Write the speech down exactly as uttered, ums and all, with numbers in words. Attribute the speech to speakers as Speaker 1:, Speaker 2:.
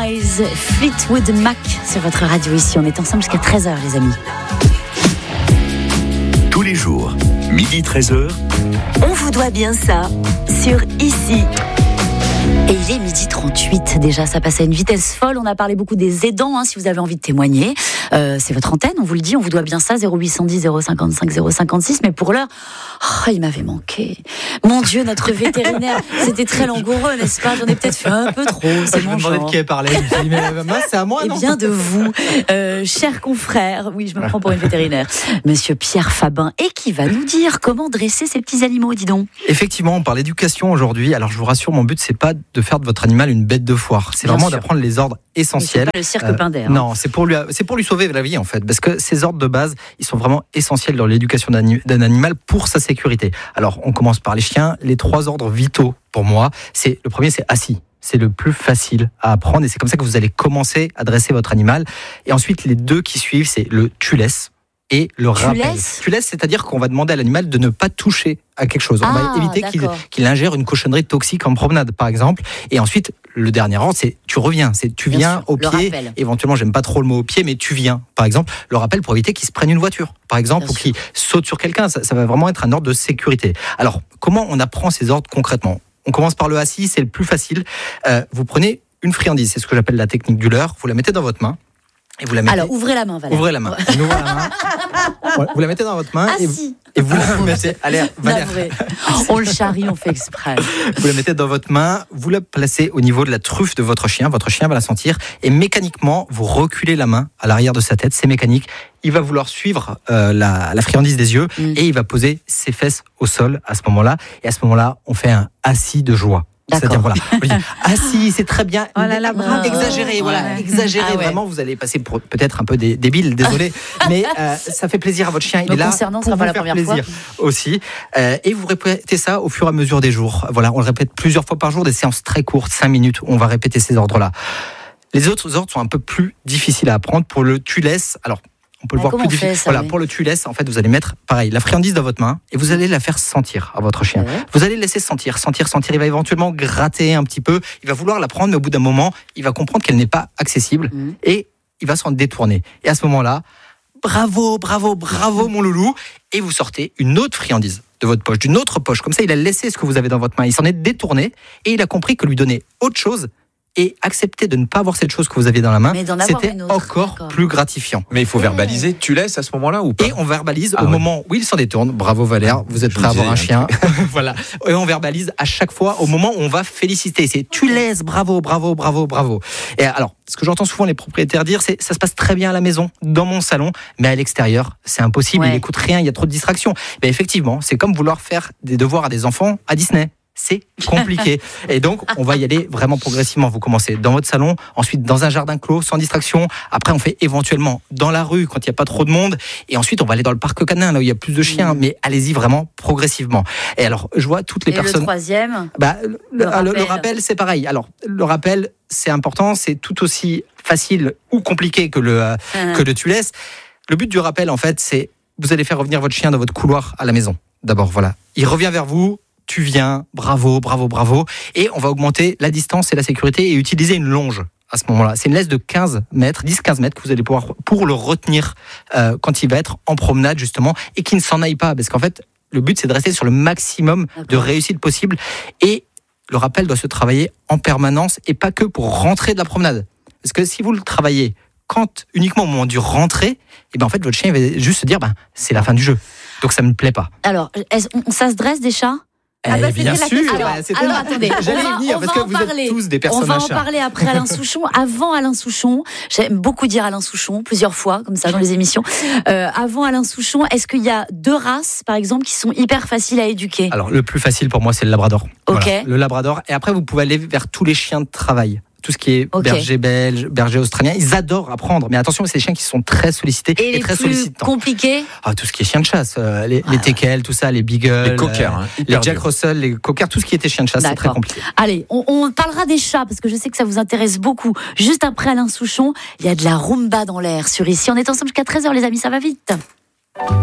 Speaker 1: Eyes, Fleetwood Mac sur votre radio ici. On est ensemble jusqu'à treize heures, les amis.
Speaker 2: Tous les jours, midi treize heures.
Speaker 3: On vous doit bien ça sur Ici.
Speaker 1: Et il est midi trente-huit, déjà ça passe à une vitesse folle. On a parlé beaucoup des aidants, hein, si vous avez envie de témoigner. Euh, c'est votre antenne, on vous le dit, on vous doit bien ça, zéro huit cent dix, zéro cinquante-cinq, zéro cinquante-six. Mais pour l'heure, oh, il m'avait manqué. Mon Dieu, notre vétérinaire, c'était très langoureux, n'est-ce pas? J'en ai peut-être fait un peu trop, c'est
Speaker 4: je
Speaker 1: mon
Speaker 4: me demandais
Speaker 1: genre.
Speaker 4: de qui elle parlait. Je me suis dit, mais moi, c'est à moi,
Speaker 1: Eh
Speaker 4: non?
Speaker 1: bien de vous, euh, cher confrère, oui, je me prends pour une vétérinaire, Monsieur Pierre Fabin, et qui va nous dire comment dresser ces petits animaux, dis donc.
Speaker 4: Effectivement, on parle d'éducation aujourd'hui. Alors je vous rassure, mon but c'est pas de faire de votre animal une bête de foire. C'est
Speaker 1: Bien
Speaker 4: vraiment
Speaker 1: sûr.
Speaker 4: d'apprendre les ordres essentiels.
Speaker 1: C'est pas le cirque Pinder.
Speaker 4: Non, c'est pour lui, c'est pour lui sauver la vie en fait, parce que ces ordres de base, ils sont vraiment essentiels dans l'éducation d'un, d'un animal pour sa sécurité. Alors on commence par les chiens. Les trois ordres vitaux pour moi, c'est le premier, c'est assis. C'est le plus facile à apprendre et c'est comme ça que vous allez commencer à dresser votre animal. Et ensuite, les deux qui suivent, c'est le tu laisses et le
Speaker 1: Tu
Speaker 4: rappel.
Speaker 1: laisses
Speaker 4: Tu laisses, c'est-à-dire qu'on va demander à l'animal de ne pas toucher à quelque chose. On
Speaker 1: Ah,
Speaker 4: va éviter qu'il,
Speaker 1: d'accord.
Speaker 4: qu'il ingère une cochonnerie toxique en promenade, par exemple. Et ensuite, le dernier ordre, c'est tu reviens. C'est tu
Speaker 1: Bien
Speaker 4: viens
Speaker 1: sûr,
Speaker 4: au
Speaker 1: le
Speaker 4: pied.
Speaker 1: rappel.
Speaker 4: Éventuellement, j'aime pas trop le mot au pied, mais tu viens. Par exemple, le rappel pour éviter qu'il se prenne une voiture, par exemple,
Speaker 1: Bien
Speaker 4: ou qu'il saute sur quelqu'un. Ça, ça va vraiment être un ordre de sécurité. Alors, comment on apprend ces ordres concrètement? On commence par le assis, c'est le plus facile. Euh, vous prenez une friandise, c'est ce que j'appelle la technique du leurre. Vous la mettez dans votre main. Et vous la mettez...
Speaker 1: Alors, ouvrez la main, Valérie.
Speaker 4: Ouvrez la main. On ouvre la main. Voilà, vous la mettez dans votre main et,
Speaker 1: Assis.
Speaker 4: et vous la mettez. Allez, Valère.
Speaker 1: Navré. On le charrie, on fait exprès.
Speaker 4: Vous la mettez dans votre main, vous la placez au niveau de la truffe de votre chien. Votre chien va la sentir et mécaniquement, vous reculez la main à l'arrière de sa tête. C'est mécanique. Il va vouloir suivre euh, la, la friandise des yeux
Speaker 1: Mm.
Speaker 4: et il va poser ses fesses au sol à ce moment-là. Et à ce moment-là, on fait un assis de joie.
Speaker 1: D'accord.
Speaker 4: C'est-à-dire, voilà, on lui dit, assis, c'est très bien.
Speaker 5: Oh là là, bravo.
Speaker 4: Exagéré, voilà,
Speaker 5: Ouais.
Speaker 4: exagéré.
Speaker 1: Ah ouais.
Speaker 4: Vraiment, vous allez passer pour peut-être un peu dé- débile, désolé, mais euh, ça fait plaisir à votre chien. Il
Speaker 1: Me
Speaker 4: est là
Speaker 1: concernant, ce
Speaker 4: pour
Speaker 1: sera pas
Speaker 4: vous
Speaker 1: la
Speaker 4: faire
Speaker 1: première
Speaker 4: plaisir aussi. Euh, et vous répétez ça au fur et à mesure des jours. Voilà, on le répète plusieurs fois par jour, des séances très courtes, cinq minutes, où on va répéter ces ordres-là. Les autres ordres sont un peu plus difficiles à apprendre. Pour le tu laisses, alors on peut le
Speaker 1: Ah,
Speaker 4: voir
Speaker 1: comment
Speaker 4: plus
Speaker 1: on fait,
Speaker 4: difficile.
Speaker 1: ça,
Speaker 4: Voilà,
Speaker 1: oui.
Speaker 4: pour le tu laisses, en fait, vous allez mettre pareil la friandise dans votre main et vous allez la faire sentir à votre chien.
Speaker 1: Ouais.
Speaker 4: Vous allez le laisser sentir, sentir, sentir. Il va éventuellement gratter un petit peu. Il va vouloir la prendre, mais au bout d'un moment, il va comprendre qu'elle n'est pas accessible
Speaker 1: Mhm.
Speaker 4: et il va s'en détourner. Et à ce moment-là, bravo, bravo, bravo, mon loulou. Et vous sortez une autre friandise de votre poche, d'une autre poche. Comme ça, il a laissé ce que vous avez dans votre main. Il s'en est détourné et il a compris que lui donner autre chose et accepter de ne pas avoir cette chose que vous aviez dans la main,
Speaker 1: Mais d'en avoir
Speaker 4: c'était
Speaker 1: une autre,
Speaker 4: encore
Speaker 1: d'accord.
Speaker 4: plus gratifiant.
Speaker 6: Mais il faut verbaliser, tu laisses à ce moment-là ou pas?
Speaker 4: Et on verbalise
Speaker 6: Ah
Speaker 4: au
Speaker 6: ouais.
Speaker 4: moment où il s'en détourne. Bravo Valère, vous êtes
Speaker 6: Je
Speaker 4: prêt à
Speaker 6: me
Speaker 4: avoir un
Speaker 6: disais,
Speaker 4: chien. Voilà. Et on verbalise à chaque fois au moment où on va féliciter. C'est tu laisses, bravo, bravo, bravo, bravo. Et alors, ce que j'entends souvent les propriétaires dire, c'est ça se passe très bien à la maison, dans mon salon, mais à l'extérieur, c'est impossible.
Speaker 1: Ouais.
Speaker 4: Il n'écoute rien, il y a trop de distractions. Mais effectivement, c'est comme vouloir faire des devoirs à des enfants à Disney. C'est compliqué. Et donc, on va y aller vraiment progressivement. Vous commencez dans votre salon, ensuite dans un jardin clos, sans distraction. Après, on fait éventuellement dans la rue, quand il n'y a pas trop de monde. Et ensuite, on va aller dans le parc canin, là où il y a plus de chiens.
Speaker 1: Mmh.
Speaker 4: Mais allez-y vraiment progressivement. Et alors, je vois toutes les
Speaker 1: Et
Speaker 4: personnes...
Speaker 1: le troisième,
Speaker 4: Bah, le,
Speaker 1: Le
Speaker 4: le-
Speaker 1: rappel.
Speaker 4: le rappel, c'est pareil. Alors, le rappel, c'est important. C'est tout aussi facile ou compliqué que le, euh, que le tu laisses. Le but du rappel, en fait, c'est vous allez faire revenir votre chien dans votre couloir à la maison. D'abord, voilà. Il revient vers vous. Tu viens, bravo, bravo, bravo. Et on va augmenter la distance et la sécurité et utiliser une longe à ce moment-là. C'est une laisse de quinze mètres, dix quinze mètres que vous allez pouvoir pour le retenir euh, quand il va être en promenade, justement, et qu'il ne s'en aille pas. Parce qu'en fait, le but, c'est de rester sur le maximum de
Speaker 1: D'accord.
Speaker 4: réussite possible. Et le rappel doit se travailler en permanence et pas que pour rentrer de la promenade. Parce que si vous le travaillez quand uniquement au moment du rentrer, et ben en fait, votre chien il va juste se dire, ben, c'est la fin du jeu. Donc ça ne me plaît pas.
Speaker 1: alors, est-ce- on- ça se dresse des chats?
Speaker 5: Ah bah,
Speaker 4: Eh bien
Speaker 5: c'était la
Speaker 4: sûr,
Speaker 5: question.
Speaker 4: bah,
Speaker 1: Alors,
Speaker 4: c'était
Speaker 1: alors,
Speaker 4: là.
Speaker 1: attendez,
Speaker 4: J'allais
Speaker 1: on va-
Speaker 4: y venir
Speaker 1: on
Speaker 4: parce
Speaker 1: va
Speaker 4: que
Speaker 1: en
Speaker 4: vous
Speaker 1: parler.
Speaker 4: êtes tous des
Speaker 1: On
Speaker 4: personnes
Speaker 1: va
Speaker 4: à
Speaker 1: en
Speaker 4: chat.
Speaker 1: parler après Alain Souchon. Avant Alain Souchon, j'aime beaucoup dire Alain Souchon, plusieurs fois, comme ça, dans les émissions. Euh, avant Alain Souchon, est-ce qu'il y a deux races, par exemple, qui sont hyper faciles à éduquer?
Speaker 4: Alors, le plus facile pour moi, c'est le labrador.
Speaker 1: Ok.
Speaker 4: Voilà, le labrador. Et après, vous pouvez aller vers tous les chiens de travail. Tout ce qui est
Speaker 1: Ok.
Speaker 4: berger belge, berger australien, ils adorent apprendre. Mais attention, c'est des chiens qui sont très sollicités
Speaker 1: Et
Speaker 4: et,
Speaker 1: les
Speaker 4: très
Speaker 1: plus
Speaker 4: sollicitants.
Speaker 1: compliqués?
Speaker 4: Ah, tout ce qui est chien de chasse, euh, les, les teckels, tout ça, les beagles,
Speaker 6: Les cockers, hein,
Speaker 4: les
Speaker 6: hyper
Speaker 4: Jack
Speaker 6: dur.
Speaker 4: Russell, les cockers, tout ce qui était chien de chasse, c'est très
Speaker 1: D'accord.
Speaker 4: compliqué.
Speaker 1: Allez, on, on parlera des chats, parce que je sais que ça vous intéresse beaucoup. Juste après Alain Souchon, il y a de la rumba dans l'air sur Ici. On est ensemble jusqu'à treize heures, les amis, ça va vite.